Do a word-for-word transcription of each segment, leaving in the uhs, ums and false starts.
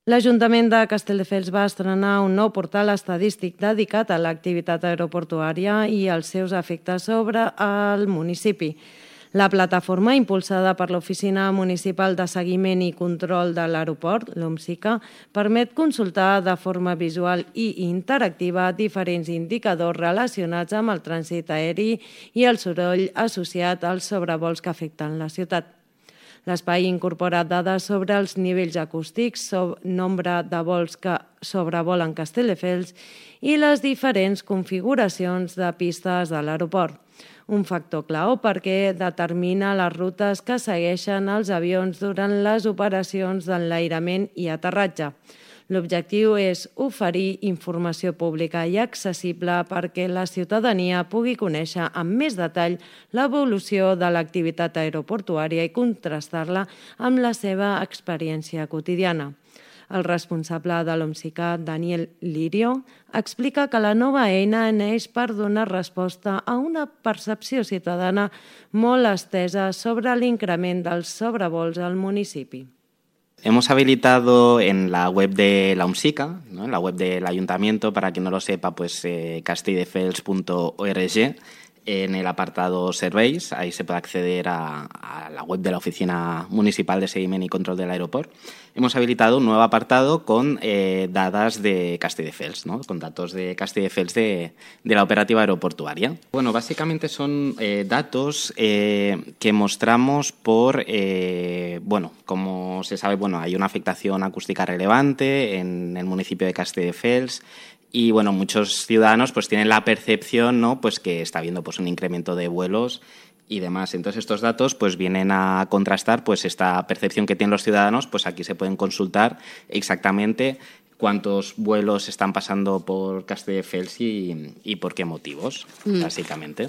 L'Ajuntament de Castelldefels va estrenar un nou portal estadístic dedicat a l'activitat aeroportuària i els seus efectes sobre el municipi. La plataforma, impulsada per l'Oficina Municipal de Seguiment i Control de l'Aeroport, l'OMSICA, permet consultar de forma visual i interactiva diferents indicadors relacionats amb el trànsit aeri i el soroll associat als sobrevols que afecten la ciutat. L'espai incorpora dades sobre els nivells acústics, nombre de vols que sobrevolen Castelldefels i les diferents configuracions de pistes de l'aeroport. Un factor clau perquè determina les rutes que segueixen els avions durant les operacions d'enlairament i aterratge. L'objectiu és oferir informació pública i accessible perquè la ciutadania pugui conèixer amb més detall l'evolució de l'activitat aeroportuària i contrastar-la amb la seva experiència quotidiana. El responsable de l'OMSICA, Daniel Lirio, explica que la nova eina neix per donar resposta a una percepció ciutadana molt estesa sobre l'increment dels sobrevols al municipi. Hemos habilitado en la web de la OMSICA, ¿no? En la web del ayuntamiento, para quien no lo sepa, pues eh, castelldefels punto org, en el apartado Serveis, ahí se puede acceder a, a la web de la Oficina Municipal de Seguiment y Control del Aeroport. Hemos habilitado un nuevo apartado con eh, dadas de Castelldefels, ¿no? Con datos de Castelldefels de, de la operativa aeroportuaria. Bueno, básicamente son eh, datos eh, que mostramos por, eh, bueno, como se sabe, bueno, hay una afectación acústica relevante en el municipio de Castelldefels. Y bueno, muchos ciudadanos pues tienen la percepción, ¿no?, pues que está habiendo pues un incremento de vuelos y demás. Entonces estos datos pues vienen a contrastar pues esta percepción que tienen los ciudadanos. Pues aquí se pueden consultar exactamente cuántos vuelos están pasando por Castelldefels y, y por qué motivos, mm. básicamente.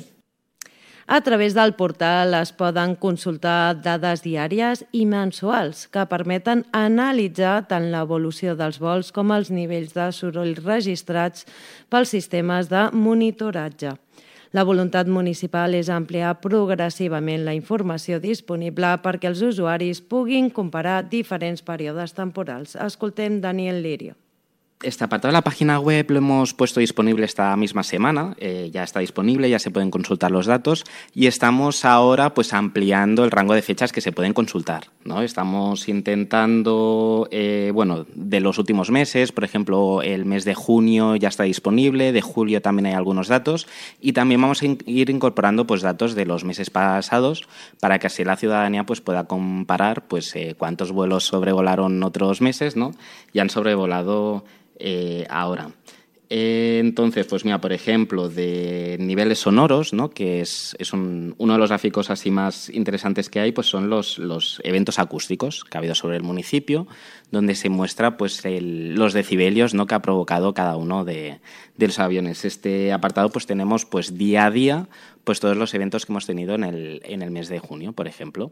A través del portal es poden consultar dades diàries i mensuals que permeten analitzar tant l'evolució dels vols com els nivells de soroll registrats pels sistemes de monitoratge. La voluntat municipal és ampliar progressivament la informació disponible perquè els usuaris puguin comparar diferents períodes temporals. Escoltem Daniel Lirio. Este apartado de la página web lo hemos puesto disponible esta misma semana, eh, ya está disponible, ya se pueden consultar los datos y estamos ahora pues ampliando el rango de fechas que se pueden consultar, ¿no? Estamos intentando, eh, bueno, de los últimos meses, por ejemplo, el mes de junio ya está disponible, de julio también hay algunos datos y también vamos a in- ir incorporando pues datos de los meses pasados para que así la ciudadanía pues pueda comparar pues eh, cuántos vuelos sobrevolaron otros meses, ¿no? Y han sobrevolado Eh, ahora. Eh, entonces, pues mira, por ejemplo, de niveles sonoros, ¿no?, que es, es un, uno de los gráficos así más interesantes que hay, pues son los, los eventos acústicos que ha habido sobre el municipio, donde se muestra pues el, los decibelios, ¿no?, que ha provocado cada uno de, de los aviones. Este apartado pues tenemos pues día a día pues todos los eventos que hemos tenido en el, en el mes de junio, por ejemplo.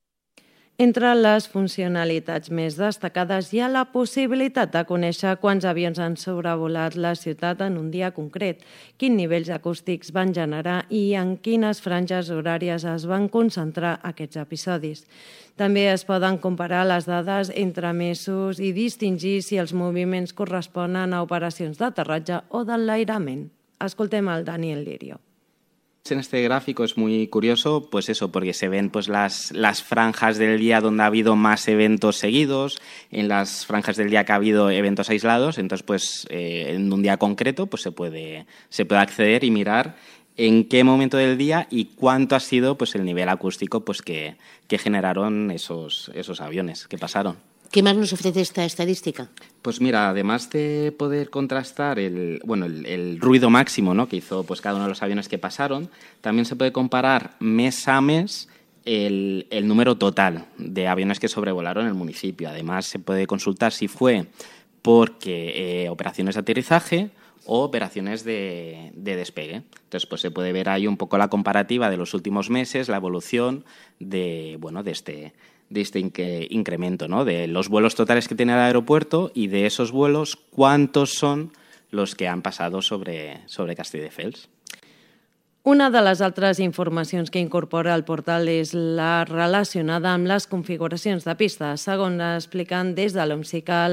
Entre les funcionalitats més destacades hi ha la possibilitat de conèixer quants avions han sobrevolat la ciutat en un dia concret, quins nivells acústics van generar i en quines franges horàries es van concentrar aquests episodis. També es poden comparar les dades entre mesos i distingir si els moviments corresponen a operacions d'aterratge o d'enlairament. Escoltem el Daniel Lirio. En este gráfico es muy curioso, pues eso, porque se ven pues las, las franjas del día donde ha habido más eventos seguidos, en las franjas del día que ha habido eventos aislados, entonces pues eh, en un día concreto pues se puede, se puede acceder y mirar en qué momento del día y cuánto ha sido pues el nivel acústico pues que, que generaron esos, esos aviones que pasaron. ¿Qué más nos ofrece esta estadística? Pues mira, además de poder contrastar el, bueno, el, el ruido máximo, ¿no?, que hizo pues cada uno de los aviones que pasaron, también se puede comparar mes a mes el, el número total de aviones que sobrevolaron el municipio. Además, se puede consultar si fue porque eh, operaciones de aterrizaje o operaciones de, de despegue. Entonces, pues se puede ver ahí un poco la comparativa de los últimos meses, la evolución de, bueno, de este de este inque, incremento, ¿no?, de los vuelos totales que tiene el aeropuerto y de esos vuelos, cuántos son los que han pasado sobre, sobre Castelldefels. Una de les altres informacions que incorpora el portal és la relacionada amb les configuracions de pistes. Segons expliquen des de l'OMSICA,